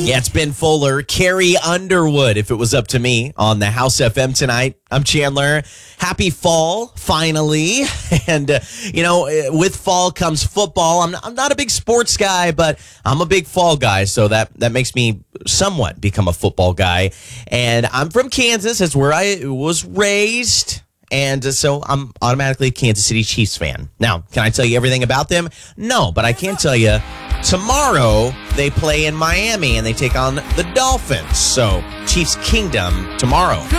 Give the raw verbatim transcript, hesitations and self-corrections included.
Yeah, it's Ben Fuller, Carrie Underwood, if it was up to me, on the House F M tonight. I'm Chandler. Happy fall, finally. And, uh, you know, with fall comes football. I'm, I'm not a big sports guy, but I'm a big fall guy, so that, that makes me somewhat become a football guy. And I'm from Kansas. That's where I was raised. And so I'm automatically a Kansas City Chiefs fan. Now, can I tell you everything about them? No, but I can tell you tomorrow they play in Miami and they take on the Dolphins. So Chiefs Kingdom tomorrow.